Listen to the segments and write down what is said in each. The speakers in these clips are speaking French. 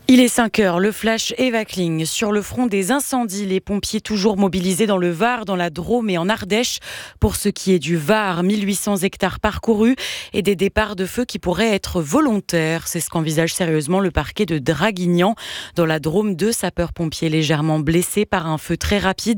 Il est 5 heures, le flash Eva Kling. Sur le front des incendies, les pompiers toujours mobilisés dans le Var, dans la Drôme et en Ardèche. Pour ce qui est du Var, 1800 hectares parcourus et des départs de feu qui pourraient être volontaires. C'est ce qu'envisage sérieusement le parquet de Draguignan. Dans la Drôme, 2 sapeurs-pompiers légèrement blessés par un feu très rapide.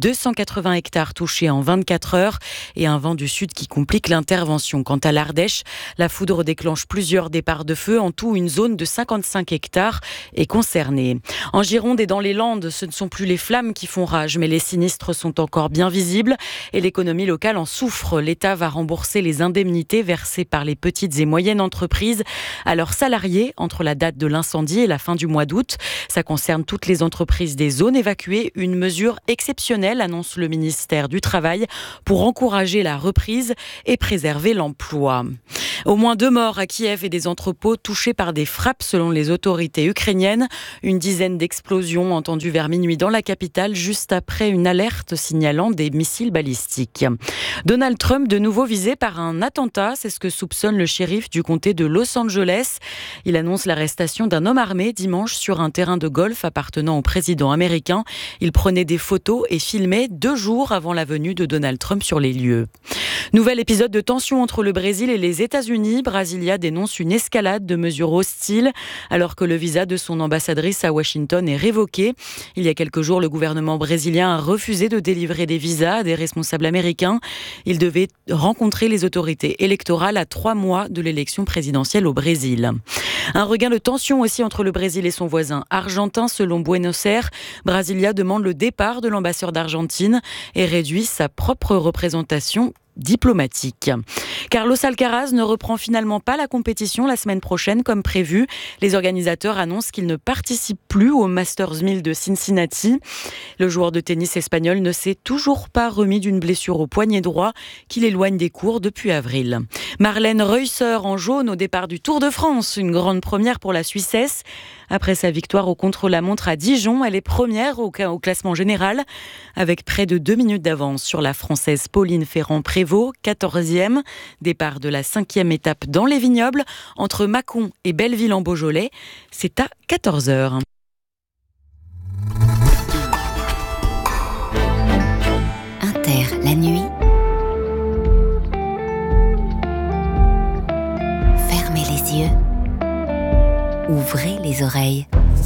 280 hectares touchés en 24 heures et un vent du sud qui complique l'intervention. Quant à l'Ardèche, la foudre déclenche plusieurs départs de feu. En tout, une zone de 55 hectares est concernée. En Gironde et dans les Landes, ce ne sont plus les flammes qui font rage, mais les sinistres sont encore bien visibles et l'économie locale en souffre. L'État va rembourser les indemnités versées par les petites et moyennes entreprises à leurs salariés entre la date de l'incendie et la fin du mois d'août. Ça concerne toutes les entreprises des zones évacuées. Une mesure exceptionnelle, annonce le ministère du Travail, pour encourager la reprise et préserver l'emploi. Au moins 2 morts à Kiev et des entrepôts touchés par des frappes selon les autorités ukrainiennes. Une dizaine d'explosions entendues vers minuit dans la capitale, juste après une alerte signalant des missiles balistiques. Donald Trump de nouveau visé par un attentat, c'est ce que soupçonne le shérif du comté de Los Angeles. Il annonce l'arrestation d'un homme armé dimanche sur un terrain de golf appartenant au président américain. Il prenait des photos et filmait 2 jours avant la venue de Donald Trump sur les lieux. Nouvel épisode de tension entre le Brésil et les États-Unis. Brasilia dénonce une escalade de mesures hostiles alors que le visa de son ambassadrice à Washington est révoqué. Il y a quelques jours, le gouvernement brésilien a refusé de délivrer des visas à des responsables américains. Il devait rencontrer les autorités électorales à 3 mois de l'élection présidentielle au Brésil. Un regain de tension aussi entre le Brésil et son voisin argentin. Selon Buenos Aires, Brasilia demande le départ de l'ambassadeur d'Argentine et réduit sa propre représentation diplomatique. Carlos Alcaraz ne reprend finalement pas la compétition la semaine prochaine comme prévu. Les organisateurs annoncent qu'il ne participe plus au Masters 1000 de Cincinnati. Le joueur de tennis espagnol ne s'est toujours pas remis d'une blessure au poignet droit qui l'éloigne des cours depuis avril. Marlène Reusser en jaune au départ du Tour de France, une grande première pour la Suissesse. Après sa victoire au contre-la-montre à Dijon, elle est première au classement général avec près de 2 minutes d'avance sur la Française Pauline Ferrand-Prévot, 14e. Départ de la 5e étape dans les vignobles entre Mâcon et Belleville en Beaujolais. C'est à 14h. Inter, la nuit. Fermez les yeux. Ouvrez les oreilles.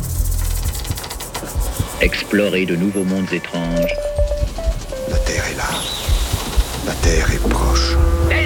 Explorer de nouveaux mondes étranges. La Terre est là. La Terre est proche.